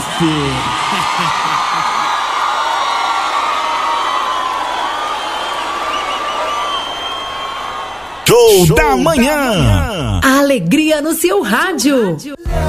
Show da manhã. A alegria no seu rádio.